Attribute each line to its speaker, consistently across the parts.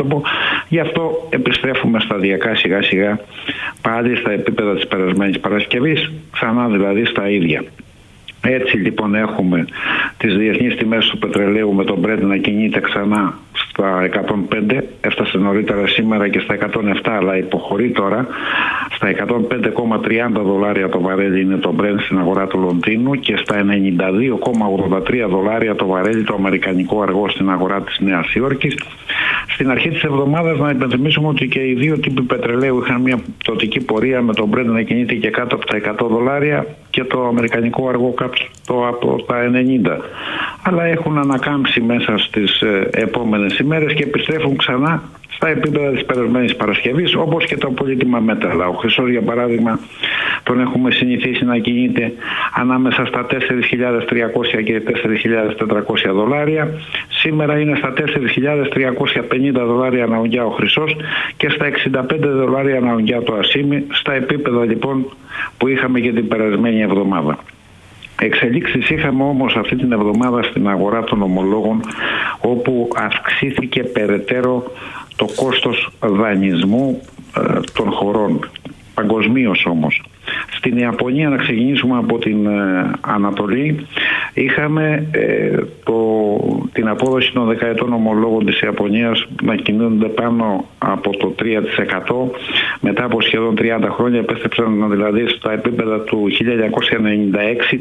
Speaker 1: μέτωπο. Γι' αυτό επιστρέφουμε σταδιακά σιγά σιγά πάλι στα επίπεδα της περασμένης Παρασκευής, ξανά δηλαδή στα ίδια. Έτσι λοιπόν έχουμε τις διεθνείς τιμές του πετρελαίου με τον Brent να κινείται ξανά στα 105, έφτασε νωρίτερα σήμερα και στα 107, αλλά υποχωρεί τώρα. Στα 105,30 δολάρια το βαρέλι είναι το Brent στην αγορά του Λονδίνου και στα 92,83 δολάρια το βαρέλι το αμερικανικό αργό στην αγορά της Νέας Υόρκης. Στην αρχή της εβδομάδας να υπενθυμίσουμε ότι και οι δύο τύποι πετρελαίου είχαν μια πτωτική πορεία με τον Brent να κινείται και κάτω από τα 100 δολάρια και το αμερικανικό αργό κάτω από τα 90. Αλλά έχουν ανακάμψει μέσα στις επόμενες ημέρες και επιστρέφουν ξανά στα επίπεδα της περασμένης Παρασκευής, όπως και τα πολύτιμα μέταλλα. Ο χρυσός, για παράδειγμα, τον έχουμε συνηθίσει να κινείται ανάμεσα στα 4.300 και 4.400 δολάρια. Σήμερα είναι στα 4.350 δολάρια ανά ουγγιά ο χρυσός και στα 65 δολάρια ανά ουγγιά το ασίμι, στα επίπεδα λοιπόν που είχαμε και την περασμένη εβδομάδα. Εξελίξεις είχαμε όμως αυτή την εβδομάδα στην αγορά των ομολόγων, όπου αυξήθηκε περαιτέρω το κόστος δανεισμού των χωρών, παγκοσμίως όμως. Στην Ιαπωνία, να ξεκινήσουμε από την Ανατολή, είχαμε την απόδοση των δεκαετών ομολόγων της Ιαπωνίας να κινούνται πάνω από το 3%. Μετά από σχεδόν 30 χρόνια επέστρεψαν δηλαδή στα επίπεδα του 1996,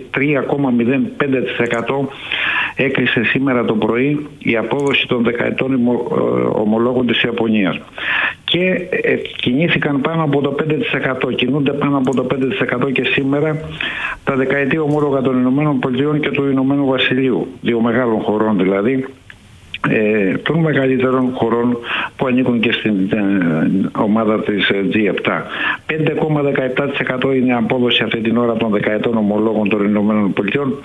Speaker 1: 3,05% έκλεισε σήμερα το πρωί η απόδοση των δεκαετών ομολόγων της Ιαπωνίας. Και κινήθηκαν πάνω από το 5%, κινούνται πάνω από το 5% και σήμερα τα δεκαετία ομόλογα των Ηνωμένων Πολιτειών και του Ηνωμένου Βασιλείου, δύο μεγάλων χωρών δηλαδή, των μεγαλύτερων χωρών που ανήκουν και στην ομάδα της G7. 5,17% είναι η απόδοση αυτή την ώρα των δεκαετών ομολόγων των Ηνωμένων Πολιτειών,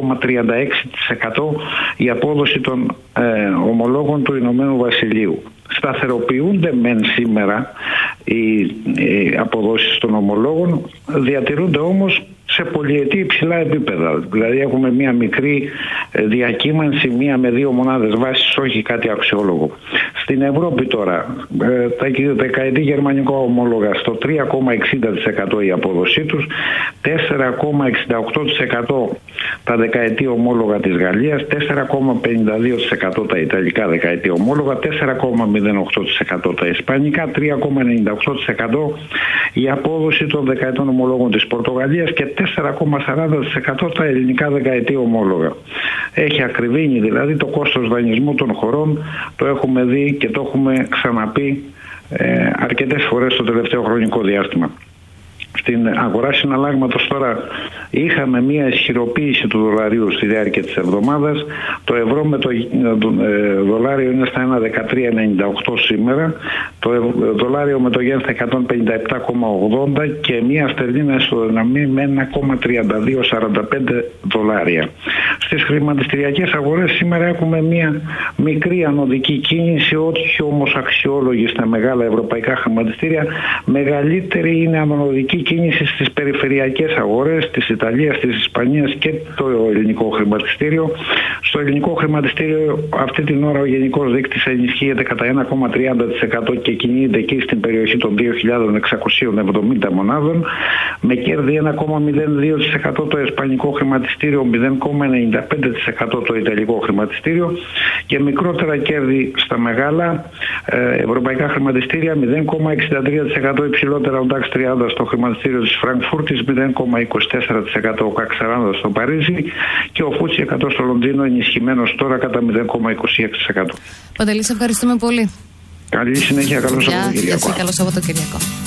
Speaker 1: 5,36% η απόδοση των ομολόγων του Ηνωμένου Βασιλείου. Σταθεροποιούνται μεν σήμερα οι αποδόσεις των ομολόγων, διατηρούνται όμως σε πολυετή υψηλά επίπεδα. Δηλαδή έχουμε μία μικρή διακύμανση, μία με δύο μονάδες βάσης, όχι κάτι αξιόλογο. Στην Ευρώπη τώρα, τα δεκαετή γερμανικά ομόλογα στο 3,60% η απόδοσή τους, 4,68% τα δεκαετή ομόλογα της Γαλλίας, 4,52% τα ιταλικά δεκαετή ομόλογα, 4,08% τα ισπανικά, 3,98% η απόδοση των δεκαετών ομολόγων της Πορτογαλίας και 4,40% τα ελληνικά δεκαετή ομόλογα. Έχει ακριβήνει δηλαδή το κόστος δανεισμού των χωρών, το έχουμε δει και το έχουμε ξαναπεί αρκετές φορές το τελευταίο χρονικό διάστημα. Στην αγορά συναλλάγματος τώρα είχαμε μια ισχυροποίηση του δολαρίου στη διάρκεια της εβδομάδας. Το ευρώ με το δολάριο είναι στα 1,1398 σήμερα. Το δολάριο με το γεν στα 157,80 και μια στερλίνα ισοδυναμεί με 1,3245 δολάρια. Στις χρηματιστηριακές αγορές σήμερα έχουμε μια μικρή ανωδική κίνηση, όχι όμως αξιόλογη στα μεγάλα ευρωπαϊκά χρηματιστήρια. Μεγαλύτερη είναι ανωδική κίνηση στις περιφερειακές αγορές της Ιταλίας, της Ισπανίας και το ελληνικό χρηματιστήριο. Στο ελληνικό χρηματιστήριο αυτή την ώρα ο γενικός δείκτης ενισχύεται κατά 1,30% και κινείται εκεί στην περιοχή των 2.670 μονάδων, με κέρδη 1,02% το ισπανικό χρηματιστήριο, 0,95% το ιταλικό χρηματιστήριο και μικρότερα κέρδη στα μεγάλα ευρωπαϊκά χρηματιστήρια, 0,63% υψηλότερα ο DAX 30 στο χρηματιστήριο της Φραγκφούρτης, 0,24% ο CAC 40 στο Παρίσι και ο FTSE 100 στο Λονδίνο ενισχυμένος τώρα κατά 0,26%.
Speaker 2: Παντελή, σε ευχαριστούμε πολύ.
Speaker 1: Καλή συνέχεια, καλό Σαββατοκύριακο.
Speaker 2: Καλό Σαββατοκύριακο.